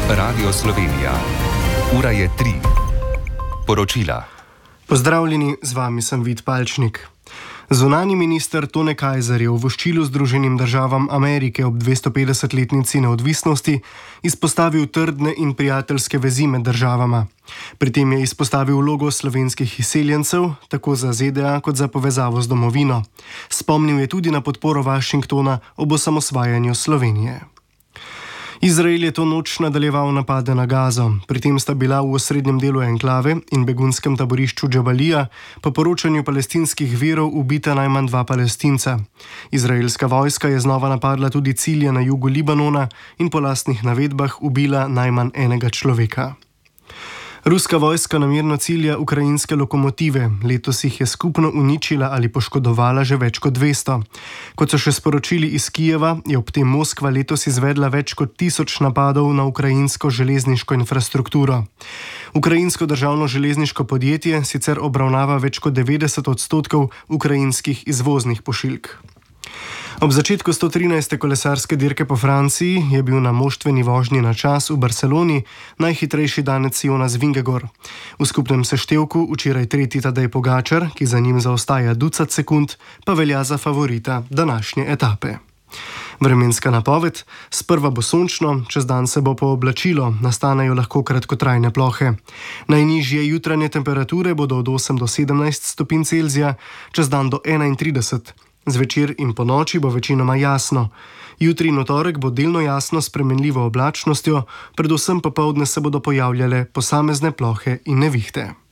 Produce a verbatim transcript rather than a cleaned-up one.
Radio Slovenija. Ura je tri. Poročila. Pozdravljeni, z vami sem Vid Palčnik. Zunanji minister Tone Kajzer je v voščilu Združenim državam Amerike ob dvestopetdesetletnici neodvisnosti izpostavil trdne in prijateljske vezi med državama. Pri tem je izpostavil vlogo slovenskih izseljencev, tako za Z D A kot za povezavo z domovino. Spomnil je tudi na podporo Washingtona ob osamosvajanju Slovenije. Izrael je to noč nadaljeval napade na Gazo. Pri tem sta bila v osrednjem delu enklave in begunskem taborišču Džabalija po poročanju palestinskih virov ubita najmanj dva Palestinca. Izraelska vojska je znova napadla tudi cilje na jugu Libanona in po lastnih navedbah ubila najmanj enega človeka. Ruska vojska namerno cilja ukrajinske lokomotive. Letos jih je skupno uničila ali poškodovala že več kot dvesto. Kot so še sporočili iz Kijeva, je ob tem Moskva letos izvedla več kot tisoč napadov na ukrajinsko železniško infrastrukturo. Ukrajinsko državno železniško podjetje sicer obravnava več kot devetdeset odstotkov ukrajinskih izvoznih pošiljk. Ob začetku sto trinajste kolesarske dirke po Franciji je bil na moštveni vožnji na čas v Barceloni najhitrejši danec Jonas Vingegaard. V skupnem seštevku včeraj tretji Tadej Pogačar, ki za njim zaostaja ducat sekund, pa velja za favorita današnje etape. Vremenska napoved: sprva bo sončno, čez dan se bo pooblačilo, nastanejo lahko kratkotrajne plohe. Najnižje jutranje temperature bodo od osem do sedemnajst stopinj Celzija, čez dan do enaintrideset. Zvečer in po noči bo večinoma jasno. Jutri in v torek bo delno jasno s spremenljivo oblačnostjo, predvsem popoldne se bodo pojavljale posamezne plohe in nevihte.